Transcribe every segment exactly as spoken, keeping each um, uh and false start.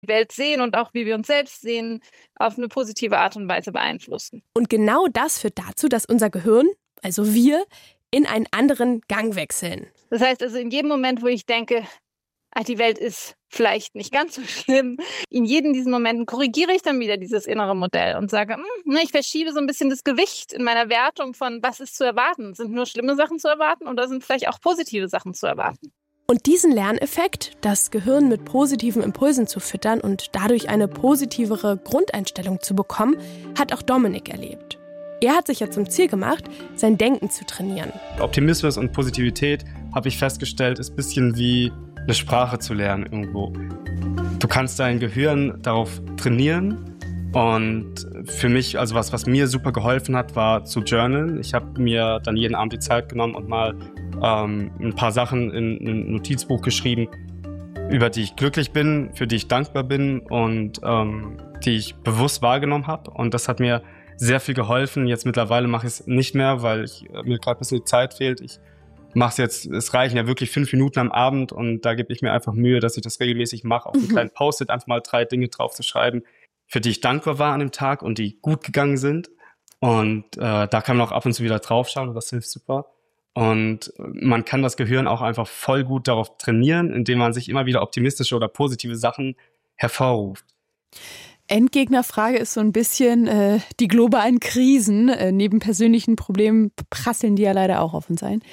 die Welt sehen und auch wie wir uns selbst sehen, auf eine positive Art und Weise beeinflussen. Und genau das führt dazu, dass unser Gehirn, also wir, in einen anderen Gang wechseln. Das heißt also, in jedem Moment, wo ich denke, die Welt ist vielleicht nicht ganz so schlimm, in jedem diesen Momenten korrigiere ich dann wieder dieses innere Modell und sage, ich verschiebe so ein bisschen das Gewicht in meiner Wertung von, was ist zu erwarten. Sind nur schlimme Sachen zu erwarten oder sind vielleicht auch positive Sachen zu erwarten? Und diesen Lerneffekt, das Gehirn mit positiven Impulsen zu füttern und dadurch eine positivere Grundeinstellung zu bekommen, hat auch Dominik erlebt. Er hat sich ja zum Ziel gemacht, sein Denken zu trainieren. Optimismus und Positivität, habe ich festgestellt, ist ein bisschen wie eine Sprache zu lernen irgendwo. Du kannst dein Gehirn darauf trainieren und für mich, also was, was mir super geholfen hat, war zu journalen. Ich habe mir dann jeden Abend die Zeit genommen und mal ähm, ein paar Sachen in ein Notizbuch geschrieben, über die ich glücklich bin, für die ich dankbar bin und ähm, die ich bewusst wahrgenommen habe. Und das hat mir sehr viel geholfen. Jetzt mittlerweile mache ich es nicht mehr, weil ich, mir gerade ein bisschen die Zeit fehlt. Ich mache es jetzt, es reichen ja wirklich fünf Minuten am Abend und da gebe ich mir einfach Mühe, dass ich das regelmäßig mache, auf einen kleinen Post-it einfach mal drei Dinge drauf zu schreiben, für die ich dankbar war an dem Tag und die gut gegangen sind. Und äh, da kann man auch ab und zu wieder draufschauen und das hilft super. Und man kann das Gehirn auch einfach voll gut darauf trainieren, indem man sich immer wieder optimistische oder positive Sachen hervorruft. Endgegnerfrage ist so ein bisschen äh, die globalen Krisen. Äh, neben persönlichen Problemen prasseln die ja leider auch auf uns ein.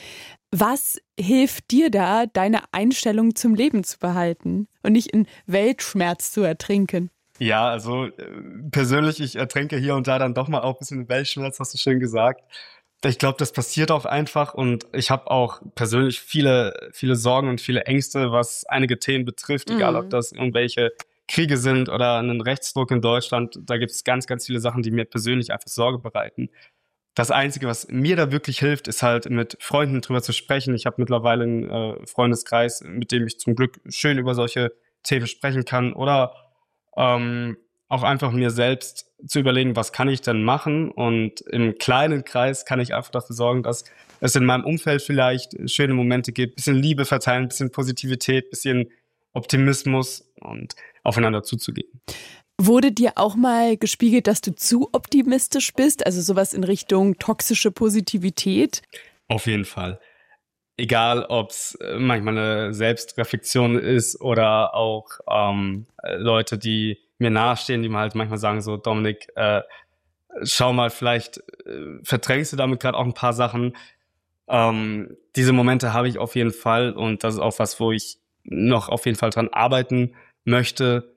Was hilft dir da, deine Einstellung zum Leben zu behalten und nicht in Weltschmerz zu ertrinken? Ja, also äh, persönlich, ich ertrinke hier und da dann doch mal auch ein bisschen Weltschmerz, hast du schön gesagt. Ich glaube, das passiert auch einfach und ich habe auch persönlich viele, viele Sorgen und viele Ängste, was einige Themen betrifft, mhm. egal ob das irgendwelche Kriege sind oder einen Rechtsdruck in Deutschland. Da gibt es ganz, ganz viele Sachen, die mir persönlich einfach Sorge bereiten. Das Einzige, was mir da wirklich hilft, ist halt mit Freunden drüber zu sprechen. Ich habe mittlerweile einen äh, Freundeskreis, mit dem ich zum Glück schön über solche Themen sprechen kann oder ähm, auch einfach mir selbst zu überlegen, was kann ich denn machen? Und im kleinen Kreis kann ich einfach dafür sorgen, dass es in meinem Umfeld vielleicht schöne Momente gibt, bisschen Liebe verteilen, bisschen Positivität, bisschen Optimismus und aufeinander zuzugehen. Wurde dir auch mal gespiegelt, dass du zu optimistisch bist? Also sowas in Richtung toxische Positivität? Auf jeden Fall. Egal, ob es manchmal eine Selbstreflexion ist oder auch ähm, Leute, die mir nahestehen, die mir halt manchmal sagen so, Dominik, äh, schau mal, vielleicht äh, verdrängst du damit gerade auch ein paar Sachen. Ähm, diese Momente habe ich auf jeden Fall und das ist auch was, wo ich noch auf jeden Fall dran arbeiten möchte,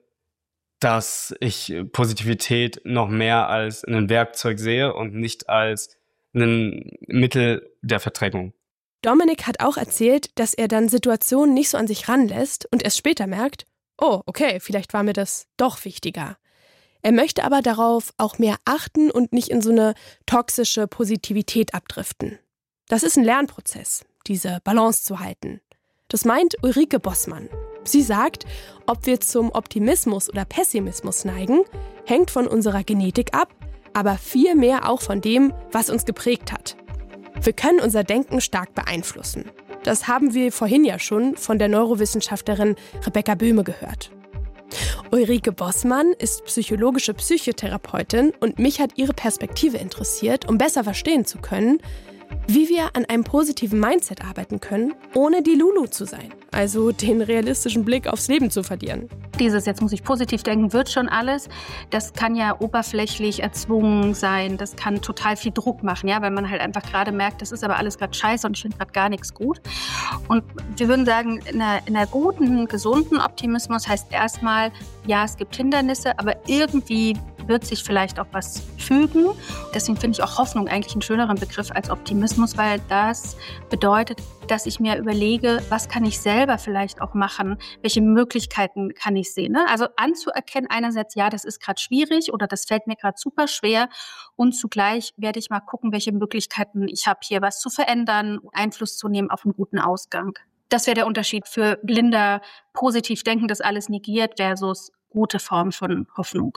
dass ich Positivität noch mehr als ein Werkzeug sehe und nicht als ein Mittel der Verdrängung. Dominik hat auch erzählt, dass er dann Situationen nicht so an sich ranlässt und erst später merkt, oh, okay, vielleicht war mir das doch wichtiger. Er möchte aber darauf auch mehr achten und nicht in so eine toxische Positivität abdriften. Das ist ein Lernprozess, diese Balance zu halten. Das meint Ulrike Bossmann. Sie sagt, ob wir zum Optimismus oder Pessimismus neigen, hängt von unserer Genetik ab, aber viel mehr auch von dem, was uns geprägt hat. Wir können unser Denken stark beeinflussen. Das haben wir vorhin ja schon von der Neurowissenschaftlerin Rebecca Böhme gehört. Ulrike Bossmann ist psychologische Psychotherapeutin und mich hat ihre Perspektive interessiert, um besser verstehen zu können, wie wir an einem positiven Mindset arbeiten können, ohne die Lulu zu sein, also den realistischen Blick aufs Leben zu verlieren. Dieses, jetzt muss ich positiv denken, wird schon alles, das kann ja oberflächlich erzwungen sein, das kann total viel Druck machen, ja, weil man halt einfach gerade merkt, das ist aber alles gerade scheiße und ich finde gerade gar nichts gut. Und wir würden sagen, in einer, in einer guten, gesunden Optimismus heißt erstmal, ja, es gibt Hindernisse, aber irgendwie wird sich vielleicht auch was fügen. Deswegen finde ich auch Hoffnung eigentlich einen schöneren Begriff als Optimismus, weil das bedeutet, dass ich mir überlege, was kann ich selber vielleicht auch machen, welche Möglichkeiten kann ich sehen. Ne? Also anzuerkennen einerseits, ja, das ist gerade schwierig oder das fällt mir gerade super schwer und zugleich werde ich mal gucken, welche Möglichkeiten ich habe, hier was zu verändern, Einfluss zu nehmen auf einen guten Ausgang. Das wäre der Unterschied für blinder, positiv denken, das alles negiert versus gute Form von Hoffnung.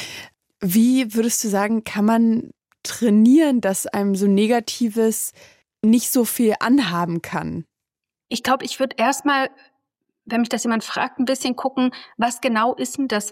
Wie würdest du sagen, kann man trainieren, dass einem so Negatives nicht so viel anhaben kann? Ich glaube, ich würde erstmal, wenn mich das jemand fragt, ein bisschen gucken, was genau ist denn das,